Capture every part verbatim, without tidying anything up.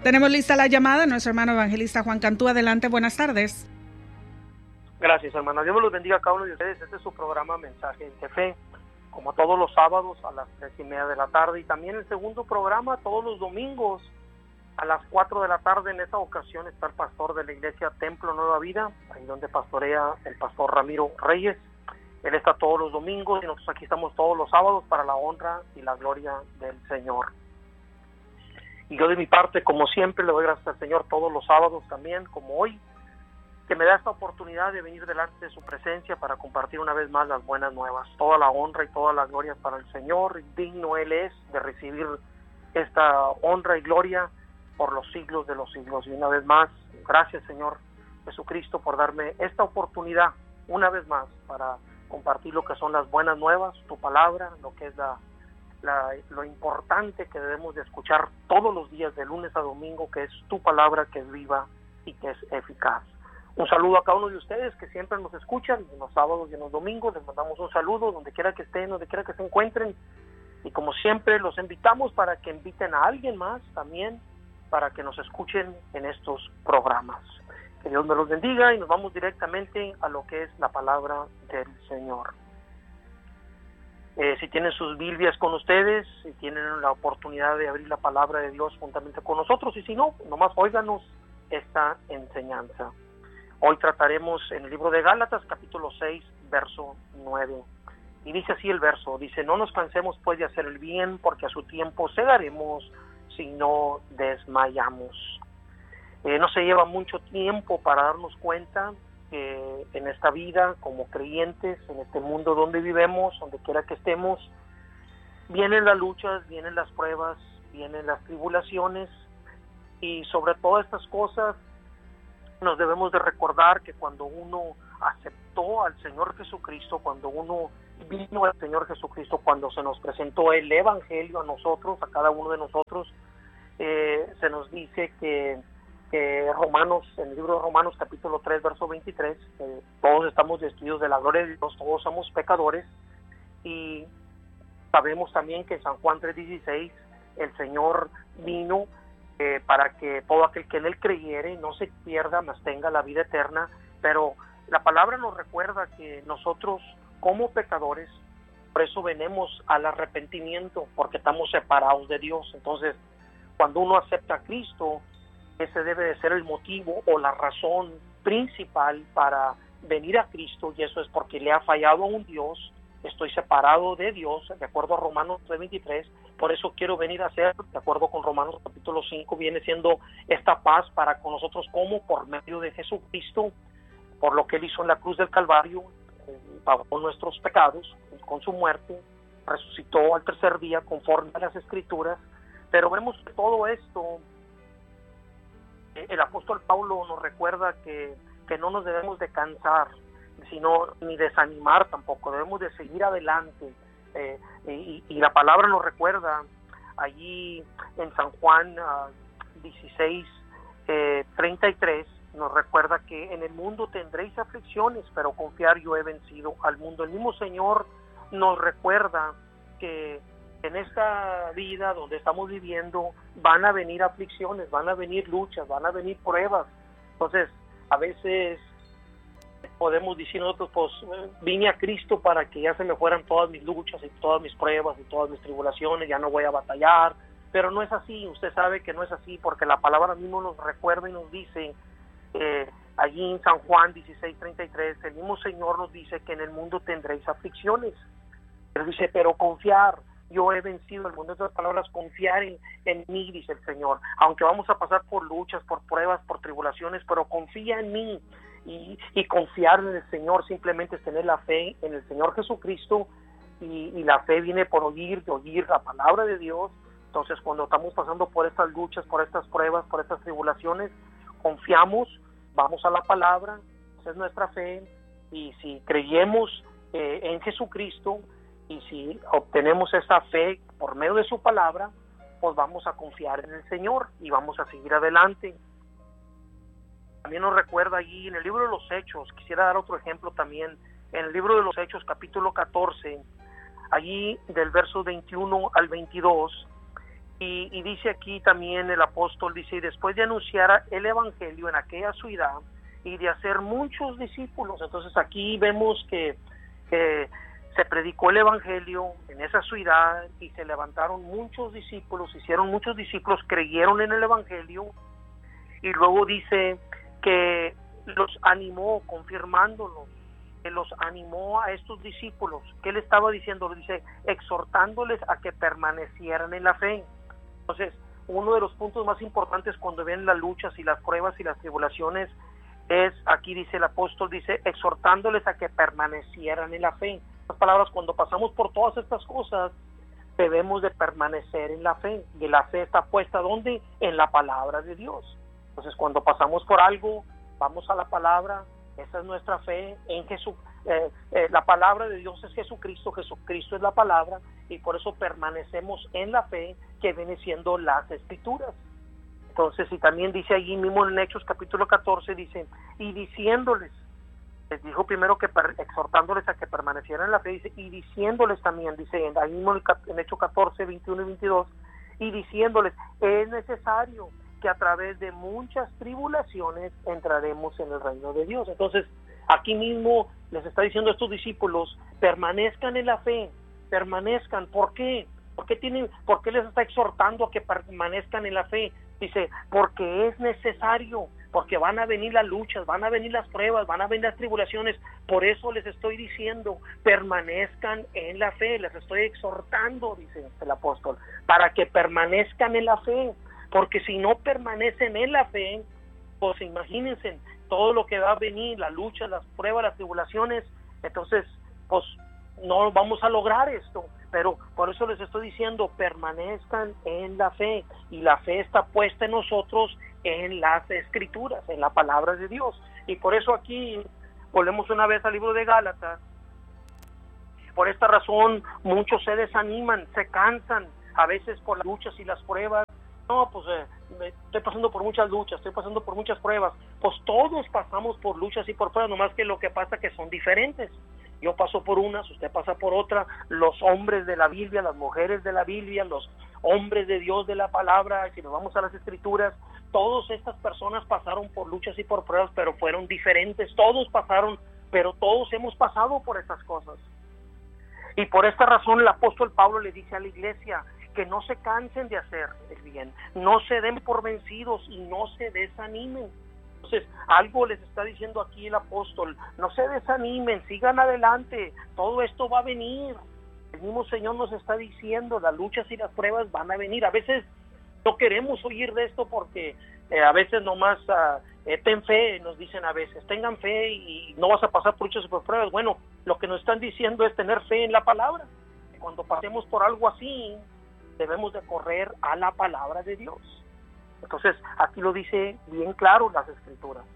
Tenemos lista la llamada de nuestro hermano evangelista Juan Cantú. Adelante, buenas tardes. Gracias, hermano. Dios me los bendiga a cada uno de ustedes. Este es su programa Mensaje de Fe, como todos los sábados a las tres y media de la tarde, y también el segundo programa todos los domingos a las cuatro de la tarde. En esta ocasión está el pastor de la iglesia Templo Nueva Vida, ahí donde pastorea el pastor Ramiro Reyes. Él está todos los domingos y nosotros aquí estamos todos los sábados para la honra y la gloria del Señor. Y yo de mi parte, como siempre, le doy gracias al Señor todos los sábados también, como hoy, que me da esta oportunidad de venir delante de su presencia para compartir una vez más las buenas nuevas. Toda la honra y toda la gloria para el Señor. Digno Él es de recibir esta honra y gloria por los siglos de los siglos. Y una vez más, gracias, Señor Jesucristo, por darme esta oportunidad una vez más para compartir lo que son las buenas nuevas, tu palabra, lo que es la, la lo importante que debemos de escuchar todos los días de lunes a domingo, que es tu palabra, que es viva y que es eficaz. Un saludo a cada uno de ustedes que siempre nos escuchan en los sábados y en los domingos. Les mandamos un saludo donde quiera que estén, donde quiera que se encuentren, y como siempre los invitamos para que inviten a alguien más también para que nos escuchen en estos programas. Que Dios me los bendiga y nos vamos directamente a lo que es la palabra del Señor. Eh, si tienen sus Biblias con ustedes, si tienen la oportunidad de abrir la palabra de Dios juntamente con nosotros, y si no, nomás óiganos esta enseñanza. Hoy trataremos en el libro de Gálatas, capítulo seis, verso nueve. Y dice así el verso, dice: no nos cansemos pues de hacer el bien, porque a su tiempo segaremos si no desmayamos. Eh, no se lleva mucho tiempo para darnos cuenta que en esta vida, como creyentes, en este mundo donde vivimos, donde quiera que estemos, vienen las luchas, vienen las pruebas, vienen las tribulaciones, y sobre todas estas cosas nos debemos de recordar que cuando uno aceptó al Señor Jesucristo, cuando uno vino al Señor Jesucristo, cuando se nos presentó el Evangelio a nosotros, a cada uno de nosotros, eh, se nos dice que, que Romanos, en el libro de Romanos capítulo tres, verso veintitrés, eh, todos estamos destituidos de la gloria de Dios, todos somos pecadores, y sabemos también que en San Juan tres dieciséis el Señor vino Eh, para que todo aquel que en él creyere no se pierda, mas tenga la vida eterna. Pero la palabra nos recuerda que nosotros como pecadores, por eso venimos al arrepentimiento, porque estamos separados de Dios. Entonces, cuando uno acepta a Cristo, ese debe de ser el motivo o la razón principal para venir a Cristo, y eso es porque le ha fallado a un Dios. Estoy separado de Dios, de acuerdo a Romanos tres veintitrés, por eso quiero venir a ser, de acuerdo con Romanos capítulo cinco, viene siendo esta paz para con nosotros, como por medio de Jesucristo, por lo que Él hizo en la cruz del Calvario, eh, pagó nuestros pecados con su muerte, resucitó al tercer día conforme a las Escrituras. Pero vemos que todo esto, eh, el apóstol Pablo nos recuerda que, que no nos debemos de cansar, sino ni desanimar tampoco, debemos de seguir adelante, eh, y, y la palabra nos recuerda allí en San Juan uh, dieciséis, eh, treinta y tres, nos recuerda que en el mundo tendréis aflicciones, pero confiar, yo he vencido al mundo. El mismo Señor nos recuerda que en esta vida donde estamos viviendo van a venir aflicciones, van a venir luchas, van a venir pruebas. Entonces, a veces podemos decir nosotros, pues vine a Cristo para que ya se me fueran todas mis luchas y todas mis pruebas y todas mis tribulaciones, ya no voy a batallar, pero no es así. Usted sabe que no es así, porque la palabra mismo nos recuerda y nos dice, eh, allí en San Juan dieciséis, treinta y tres, el mismo Señor nos dice que en el mundo tendréis aflicciones. Él dice, pero confiar, yo he vencido el mundo. En otras palabras, confiar en, en mí, dice el Señor, aunque vamos a pasar por luchas, por pruebas, por tribulaciones, pero confía en mí. Y, y confiar en el Señor simplemente es tener la fe en el Señor Jesucristo, y, y la fe viene por oír, de oír la palabra de Dios. Entonces, cuando estamos pasando por estas luchas, por estas pruebas, por estas tribulaciones, confiamos, vamos a la palabra, esa es nuestra fe, y si creyemos eh, en Jesucristo, y si obtenemos esa fe por medio de su palabra, pues vamos a confiar en el Señor y vamos a seguir adelante. También nos recuerda allí en el libro de los Hechos, quisiera dar otro ejemplo también, en el libro de los Hechos capítulo catorce, allí del verso veintiuno al veintidós, Y, y dice aquí también el apóstol, dice, y después de anunciar el evangelio en aquella ciudad y de hacer muchos discípulos. Entonces aquí vemos que, que se predicó el evangelio en esa ciudad y se levantaron muchos discípulos, hicieron muchos discípulos, creyeron en el evangelio, y luego dice que los animó, confirmándolos, que los animó a estos discípulos. ¿Qué le estaba diciendo? Le dice, exhortándoles a que permanecieran en la fe. Entonces, uno de los puntos más importantes cuando ven las luchas y las pruebas y las tribulaciones es, aquí dice el apóstol, dice, exhortándoles a que permanecieran en la fe. En otras palabras, cuando pasamos por todas estas cosas, debemos de permanecer en la fe. Y la fe está puesta, ¿dónde? En la palabra de Dios. Entonces, cuando pasamos por algo, vamos a la palabra, esa es nuestra fe en Jesús. Eh, eh, la palabra de Dios es Jesucristo, Jesucristo es la palabra, y por eso permanecemos en la fe que viene siendo las Escrituras. Entonces, y también dice allí mismo en Hechos capítulo catorce, dice, y diciéndoles, les dijo primero que per, exhortándoles a que permanecieran en la fe, dice, y diciéndoles también, dice ahí mismo en, en Hechos catorce, veintiuno y veintidós, y diciéndoles, es necesario que a través de muchas tribulaciones entraremos en el reino de Dios. Entonces, aquí mismo les está diciendo a estos discípulos, permanezcan en la fe, permanezcan. ¿Por qué? ¿Por qué, tienen, ¿Por qué les está exhortando a que permanezcan en la fe? Dice, porque es necesario, porque van a venir las luchas, van a venir las pruebas, van a venir las tribulaciones. Por eso les estoy diciendo, permanezcan en la fe, les estoy exhortando, dice el apóstol, para que permanezcan en la fe. Porque si no permanecen en la fe, pues imagínense todo lo que va a venir, la lucha, las pruebas, las tribulaciones, entonces pues no vamos a lograr esto. Pero por eso les estoy diciendo, permanezcan en la fe, y la fe está puesta en nosotros en las Escrituras, en la palabra de Dios. Y por eso aquí volvemos una vez al libro de Gálatas. Por esta razón muchos se desaniman, se cansan, a veces por las luchas y las pruebas. No, pues eh, estoy pasando por muchas luchas, estoy pasando por muchas pruebas. Pues todos pasamos por luchas y por pruebas, nomás que lo que pasa es que son diferentes. Yo paso por unas, usted pasa por otra. Los hombres de la Biblia, las mujeres de la Biblia, los hombres de Dios de la palabra, si nos vamos a las Escrituras, todas estas personas pasaron por luchas y por pruebas, pero fueron diferentes. Todos pasaron, pero todos hemos pasado por estas cosas. Y por esta razón el apóstol Pablo le dice a la iglesia que no se cansen de hacer el bien, no se den por vencidos y no se desanimen. Entonces, algo les está diciendo aquí el apóstol, no se desanimen, sigan adelante, todo esto va a venir. El mismo Señor nos está diciendo, las luchas y las pruebas van a venir. A veces no queremos oír de esto porque eh, a veces nomás uh, eh, ten fe, nos dicen a veces, tengan fe y no vas a pasar por luchas y por pruebas. Bueno, lo que nos están diciendo es tener fe en la palabra. Cuando pasemos por algo así, debemos de correr a la palabra de Dios. Entonces, aquí lo dice bien claro las Escrituras.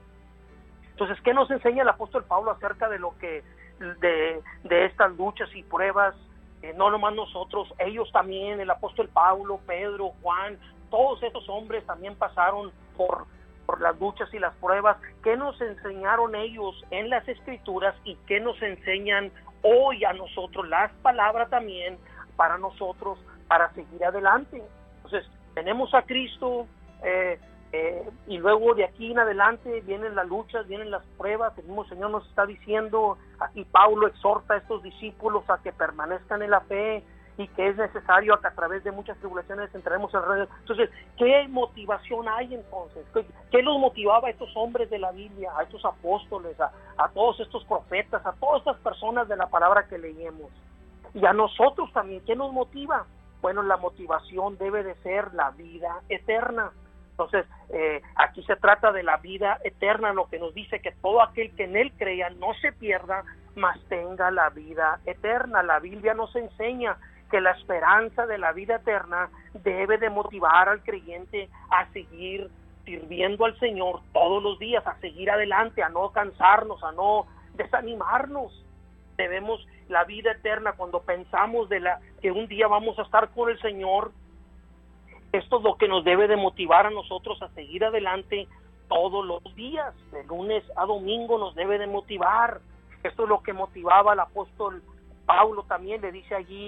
Entonces, ¿qué nos enseña el apóstol Pablo acerca de lo que, de, de estas luchas y pruebas? Eh, no nomás nosotros, ellos también, el apóstol Pablo, Pedro, Juan, todos estos hombres también pasaron por, por las luchas y las pruebas. ¿Qué nos enseñaron ellos en las Escrituras y qué nos enseñan hoy a nosotros? Las palabras también para nosotros, para seguir adelante. Entonces, tenemos a Cristo, eh, eh, y luego de aquí en adelante vienen las luchas, vienen las pruebas. El mismo Señor nos está diciendo, aquí Pablo exhorta a estos discípulos a que permanezcan en la fe y que es necesario que a través de muchas tribulaciones entraremos en redes. Entonces, ¿qué motivación hay entonces? ¿Qué, qué los motivaba a estos hombres de la Biblia, a estos apóstoles, a, a todos estos profetas, a todas estas personas de la palabra que leemos? Y a nosotros también, ¿qué nos motiva? Bueno, la motivación debe de ser la vida eterna. Entonces, eh, aquí se trata de la vida eterna, lo que nos dice que todo aquel que en él crea no se pierda, mas tenga la vida eterna. La Biblia nos enseña que la esperanza de la vida eterna debe de motivar al creyente a seguir sirviendo al Señor todos los días, a seguir adelante, a no cansarnos, a no desanimarnos. Debemos la vida eterna, cuando pensamos de la que un día vamos a estar con el Señor, esto es lo que nos debe de motivar a nosotros a seguir adelante todos los días, de lunes a domingo nos debe de motivar. Esto es lo que motivaba al apóstol Pablo también, le dice allí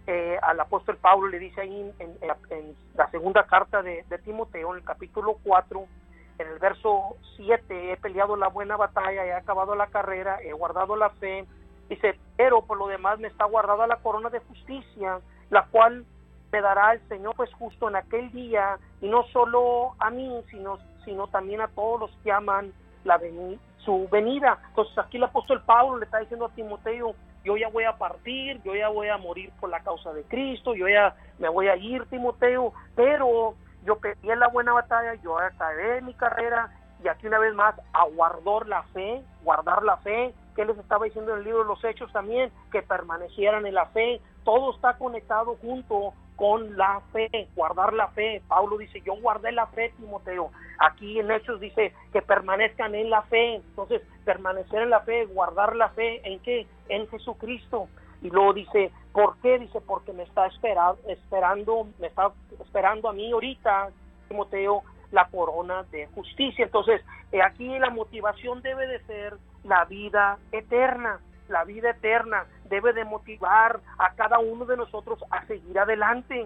eh, al apóstol Pablo le dice ahí en, en, en la segunda carta de, de Timoteo, en el capítulo cuatro, en el verso siete, he peleado la buena batalla, he acabado la carrera, he guardado la fe. Dice, pero por lo demás me está guardada la corona de justicia, la cual me dará el Señor pues justo en aquel día, y no solo a mí, sino, sino también a todos los que aman la veni- su venida. Entonces aquí el apóstol Pablo le está diciendo a Timoteo, yo ya voy a partir, yo ya voy a morir por la causa de Cristo, yo ya me voy a ir, Timoteo, pero yo peleé la buena batalla, yo acabé mi carrera, y aquí una vez más, a guardar la fe, guardar la fe, que les estaba diciendo en el libro de los Hechos también, que permanecieran en la fe. Todo está conectado junto con la fe, guardar la fe. Pablo dice, yo guardé la fe, Timoteo. Aquí en Hechos dice que permanezcan en la fe. Entonces, permanecer en la fe, guardar la fe, ¿en qué? En Jesucristo. Y luego dice, ¿por qué? Dice, porque me está espera, esperando, me está esperando a mí ahorita, Timoteo, la corona de justicia. Entonces, eh, aquí la motivación debe de ser la vida eterna. La vida eterna debe de motivar a cada uno de nosotros a seguir adelante.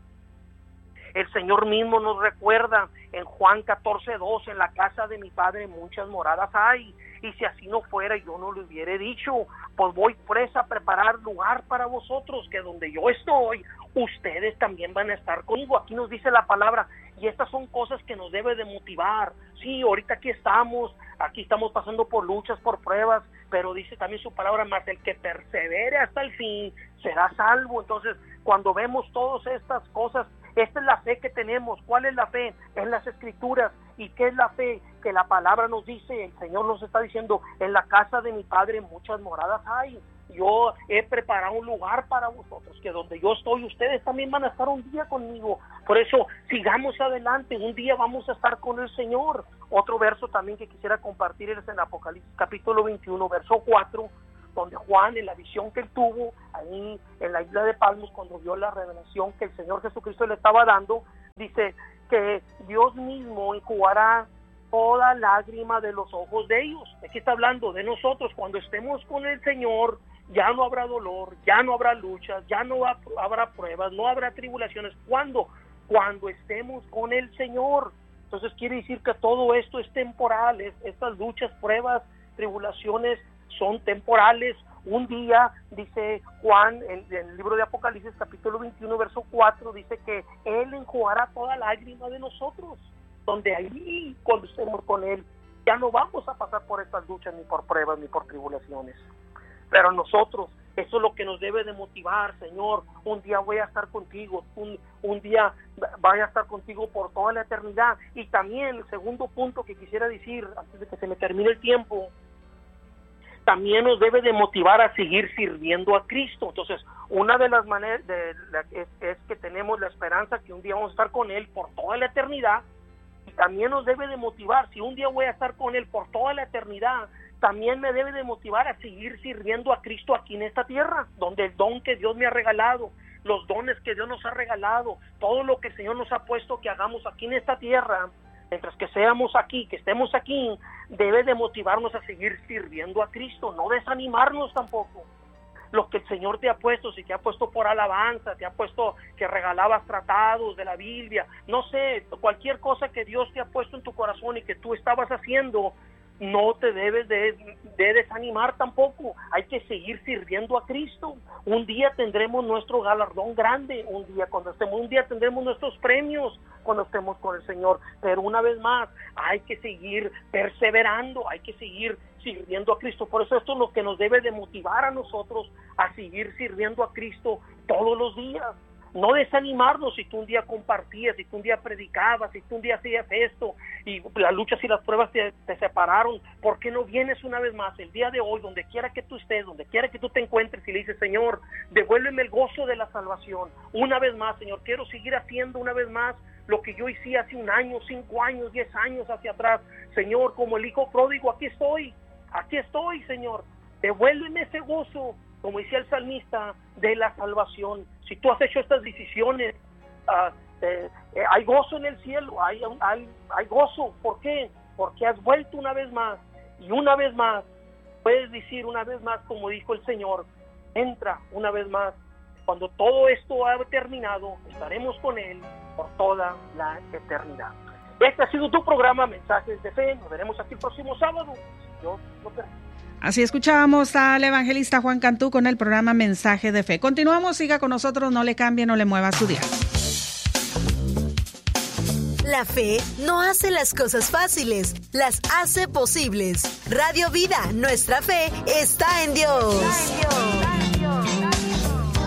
El Señor mismo nos recuerda en Juan catorce dos, en la casa de mi Padre muchas moradas hay, y si así no fuera yo no le hubiera dicho, pues voy pues a preparar lugar para vosotros, que donde yo estoy, ustedes también van a estar conmigo. Aquí nos dice la palabra, y estas son cosas que nos debe de motivar. Sí, ahorita aquí estamos, aquí estamos pasando por luchas, por pruebas, pero dice también su palabra, más el que persevere hasta el fin será salvo. Entonces, cuando vemos todas estas cosas, esta es la fe que tenemos. ¿Cuál es la fe? En las Escrituras. ¿Y qué es la fe? Que la palabra nos dice, el Señor nos está diciendo, en la casa de mi Padre muchas moradas hay. Yo he preparado un lugar para vosotros, que donde yo estoy, ustedes también van a estar un día conmigo. Por eso, sigamos adelante, un día vamos a estar con el Señor. Otro verso también que quisiera compartir es en Apocalipsis capítulo veintiuno, verso cuatro, donde Juan, en la visión que él tuvo, ahí en la isla de Patmos, cuando vio la revelación que el Señor Jesucristo le estaba dando, dice que Dios mismo enjugará toda lágrima de los ojos de ellos. Aquí está hablando de nosotros. Cuando estemos con el Señor, ya no habrá dolor, ya no habrá luchas, ya no habrá pruebas, no habrá tribulaciones. ¿Cuándo? Cuando estemos con el Señor. Entonces quiere decir que todo esto es temporal, es, estas luchas, pruebas, tribulaciones son temporales. Un día, dice Juan, en, en el libro de Apocalipsis, capítulo veintiuno, verso cuatro, dice que Él enjugará toda lágrima de nosotros, donde ahí, cuando estemos con Él, ya no vamos a pasar por estas luchas, ni por pruebas, ni por tribulaciones. Pero nosotros, eso es lo que nos debe de motivar. Señor, un día voy a estar contigo, un, un día voy a estar contigo por toda la eternidad. Y también el segundo punto que quisiera decir, antes de que se me termine el tiempo, también nos debe de motivar a seguir sirviendo a Cristo. Entonces, una de las maneras de, la, es, es que tenemos la esperanza que un día vamos a estar con Él por toda la eternidad, y también nos debe de motivar, si un día voy a estar con Él por toda la eternidad, también me debe de motivar a seguir sirviendo a Cristo aquí en esta tierra, donde el don que Dios me ha regalado, los dones que Dios nos ha regalado, todo lo que el Señor nos ha puesto que hagamos aquí en esta tierra, mientras que seamos aquí, que estemos aquí, debe de motivarnos a seguir sirviendo a Cristo, no desanimarnos tampoco. Lo que el Señor te ha puesto, si te ha puesto por alabanza, te ha puesto que regalabas tratados de la Biblia, no sé, cualquier cosa que Dios te ha puesto en tu corazón y que tú estabas haciendo, no te debes de, de desanimar tampoco. Hay que seguir sirviendo a Cristo. Un día tendremos nuestro galardón grande, un día cuando estemos, un día tendremos nuestros premios cuando estemos con el Señor, pero una vez más hay que seguir perseverando, hay que seguir sirviendo a Cristo. Por eso esto es lo que nos debe de motivar a nosotros a seguir sirviendo a Cristo todos los días. No desanimarnos si tú un día compartías, si tú un día predicabas, si tú un día hacías esto y las luchas y las pruebas te, te separaron. ¿Por qué no vienes una vez más el día de hoy, donde quiera que tú estés, donde quiera que tú te encuentres, y le dices, Señor, devuélveme el gozo de la salvación? Una vez más, Señor, quiero seguir haciendo una vez más lo que yo hice hace un año, cinco años, diez años hacia atrás. Señor, como el hijo pródigo, aquí estoy, aquí estoy, Señor. Devuélveme ese gozo, como decía el salmista, de la salvación. Si tú has hecho estas decisiones, uh, eh, eh, hay gozo en el cielo, hay, hay, hay gozo. ¿Por qué? Porque has vuelto una vez más, y una vez más, puedes decir una vez más, como dijo el Señor, entra una vez más cuando todo esto ha terminado, estaremos con Él por toda la eternidad. Este ha sido tu programa Mensajes de Fe. Nos veremos aquí el próximo sábado. Dios lo permite. Así escuchábamos al evangelista Juan Cantú con el programa Mensaje de Fe. Continuamos, siga con nosotros, no le cambie, no le mueva su día. La fe no hace las cosas fáciles, las hace posibles. Radio Vida, nuestra fe está en Dios. Está en Dios.